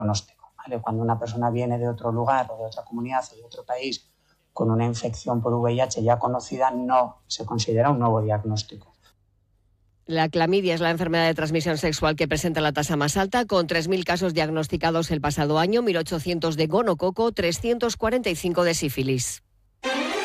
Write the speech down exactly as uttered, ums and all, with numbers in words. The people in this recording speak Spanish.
diagnóstico, ¿vale? Cuando una persona viene de otro lugar o de otra comunidad o de otro país con una infección por V I H ya conocida, no se considera un nuevo diagnóstico. La clamidia es la enfermedad de transmisión sexual que presenta la tasa más alta, con tres mil casos diagnosticados el pasado año, mil ochocientos de gonococo, trescientos cuarenta y cinco de sífilis.